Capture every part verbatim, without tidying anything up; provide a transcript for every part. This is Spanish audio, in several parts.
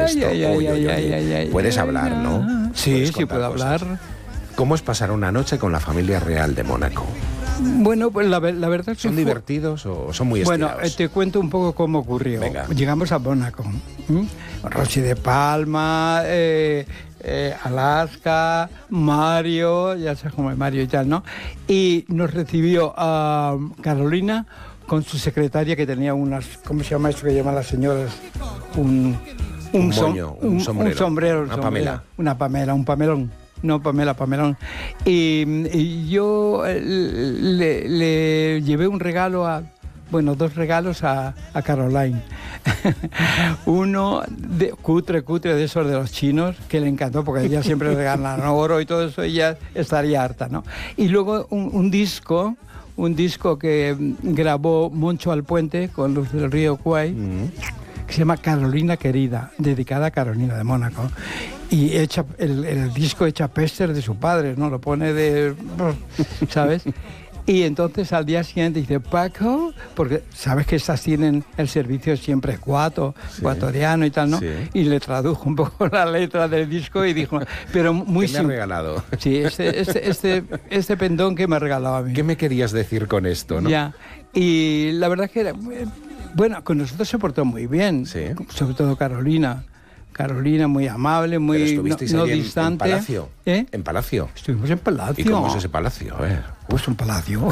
esto? Ay, ay, Uy, ay, uy, ay, uy. ay, ay, Puedes ay, hablar, ay, ¿no? Sí, Puedes sí, contar puedo cosas. hablar. ¿Cómo es pasar una noche con la familia real de Mónaco? Bueno, pues la, ver- la verdad es que ¿Son fue- divertidos o son muy Bueno, estirados? eh, te cuento un poco cómo ocurrió. Venga. Llegamos a Mónaco, ¿m? Rosy de Palma, eh, eh, Alaska, Mario, ya sabes cómo es Mario y tal, ¿no? Y nos recibió a Carolina con su secretaria que tenía unas, ¿cómo se llama eso que llaman las señoras? Un, Un som- moño, un sombrero. Un sombrero, Una sombrero. Pamela. Una Pamela, un Pamelón. No, Pamela, Pamelón. Y, y yo eh, le, le llevé un regalo a, bueno, dos regalos a, a Caroline. Uno de, cutre, cutre de esos de los chinos, que le encantó porque ella siempre regalan oro y todo eso, ella estaría harta, ¿no? Y luego un, un disco, un disco que grabó Moncho Alpuente con Luz del Río Kwai, Mm. que se llama Carolina Querida, dedicada a Carolina de Mónaco. Y echa, el, el disco echa péster de su padre, ¿no? Lo pone de... ¿sabes? Y entonces al día siguiente dice, Paco, porque sabes que estas tienen el servicio siempre cuato, Sí. ecuatoriano y tal, ¿no? Sí. Y le tradujo un poco la letra del disco y dijo, pero muy ¿Qué me ha sim- regalado? Sí, este, este, este, este pendón que me regalaba a mí. ¿Qué me querías decir con esto, no? Ya. Y la verdad que era, bueno, con nosotros se portó muy bien, Sí. sobre todo Carolina. Carolina muy amable, muy Pero no, estuvisteis no ahí en- distante. en Palacio. ¿Eh? En Palacio. Estuvimos en Palacio. ¿Y cómo es ese palacio? A ver. Pues un palacio.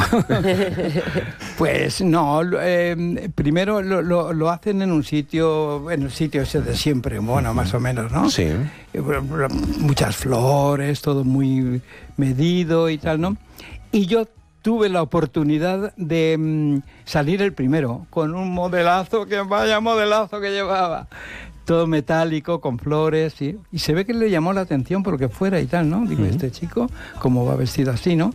Pues no, lo- eh, primero lo, lo- lo hacen en un sitio, en el sitio ese de siempre, bueno, más o menos, ¿no? Sí. Eh, Muchas flores, todo muy medido y tal, ¿no? Y yo tuve la oportunidad de mm, salir el primero, con un modelazo, que vaya modelazo que llevaba. Todo metálico, con flores, ¿sí? Y se ve que le llamó la atención porque fuera y tal, ¿no? Digo, Ujú. este chico, ¿cómo va vestido así, no?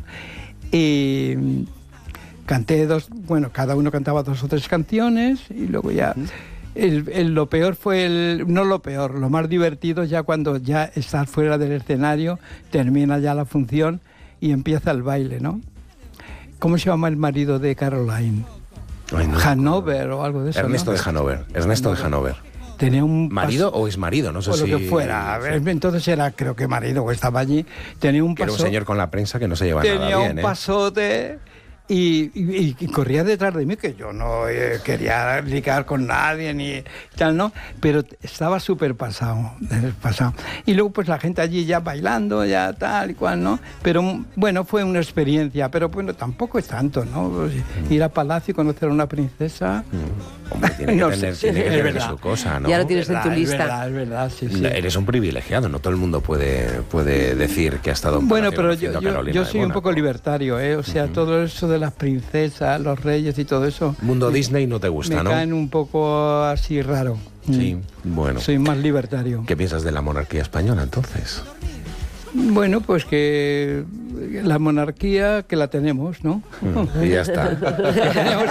Y mm, canté dos, bueno, cada uno cantaba dos o tres canciones y luego ya... El, el- lo peor fue el, no lo peor, lo más divertido ya cuando ya estás fuera del escenario, termina ya la función y empieza el baile, ¿no? ¿Cómo se llama el marido de Caroline? Ay, no. Hanover o algo de eso, Ernesto ¿no? de Hanover. Ernesto de Hanover. Tenía un ¿Marido paso- o es marido? No sé o si... lo que fuera. sí. Entonces era, creo que marido, o estaba allí. Tenía un Que era un paso, señor con la prensa que no se lleva tenía nada bien, un ¿eh? pasote y, y- y corría detrás de mí, que yo no eh, quería ligar con nadie ni tal, ¿no? Pero t- estaba súper pasado, eh, pasado. Y luego pues la gente allí ya bailando, ya tal y cual, ¿no? Pero mm, bueno, fue una experiencia, pero bueno, tampoco es tanto, ¿no? Pues, ir a Palacio y conocer a una princesa... Mm. Hombre, tiene que No tener, sé, tiene que es tener verdad. su cosa, ¿no? Ya lo tienes en tu verdad, lista. Es verdad, es verdad, sí, sí. Eres un privilegiado, no todo el mundo puede, puede decir que ha estado en Bueno, Palacio pero conociendo yo, a yo, Carolina yo de soy un Mónaco. poco libertario, ¿eh? O sea, todo eso de las princesas, los reyes y todo eso... Mundo Disney no te gusta, me ¿no? caen un poco así raro. Sí, Mm. bueno. Soy más libertario. ¿Qué piensas de la monarquía española, entonces? Bueno, pues que la monarquía que la tenemos, ¿no? Mm, y ya está. Que tenemos-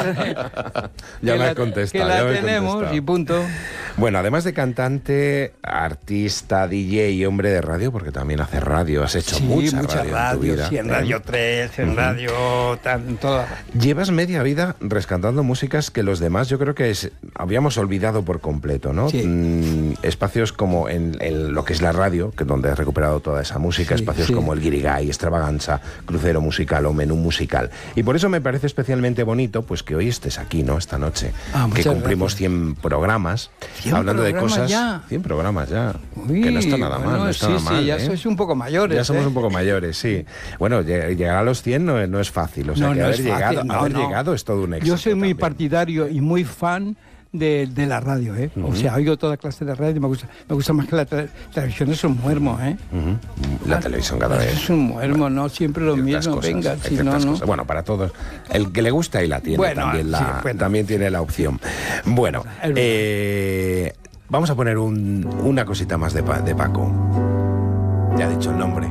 Ya que me la- has contestado. Que ya la me has tenemos contestado. y punto. Bueno, además de cantante, artista, D J y hombre de radio, porque también haces radio, has hecho Sí, mucha, mucha radio, radio, en tu vida. sí, en ¿eh? Radio tres, en Radio... Tan, toda. Llevas media vida rescatando músicas que los demás yo creo que es- habíamos olvidado por completo, ¿no? Sí. Mm, espacios como en, en lo que es la radio, que es donde has recuperado toda esa música, Sí, espacios sí. como el Guirigay, Extravaganza, Crucero Musical o Menú Musical. Y por eso me parece especialmente bonito pues que hoy estés aquí, ¿no? Esta noche, Ah, que muchas cumplimos gracias. cien programas, ¿cien hablando de programas cosas... ya? cien programas ya, Uy, que no está nada bueno, mal, no está sí, nada sí, mal, ya ¿eh? sois un poco mayores. Ya somos ¿eh? un poco mayores, sí. Bueno, lle- llegar a los cien no, es- no es fácil, o sea No, que no haber, es fácil, llegado, no, haber no. llegado es todo un éxito. Yo soy muy también. partidario y muy fan de, de la radio, ¿eh? O sea, oigo toda clase de radio y me gusta, me gusta más que la tele- televisión, es un muermo, ¿eh? Ujú. La televisión cada vez. Es un muermo, no siempre lo ciertas mismo, cosas, venga, hay si no, ciertas no. cosas. Bueno, para todos. El que le gusta y la tiene Bueno, también, la, sí, bueno. también tiene la opción. Bueno, Es verdad. eh, vamos a poner un- una cosita más de, Pa- de Paco. Ya ha dicho el nombre.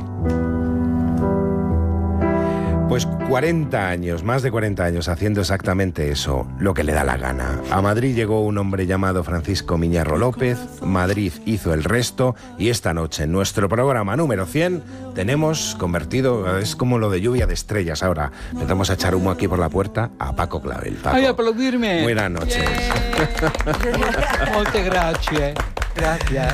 Pues cuarenta años, más de cuarenta años, haciendo exactamente eso, lo que le da la gana. A Madrid llegó un hombre llamado Francisco Miñarro López, Madrid hizo el resto, y esta noche, en nuestro programa número cien, tenemos convertido, es como lo de lluvia de estrellas ahora, empezamos a echar humo aquí por la puerta, a Paco Clavel. Paco, ¡Ay, aplaudirme! buenas noches. Molte grazie. Gracias.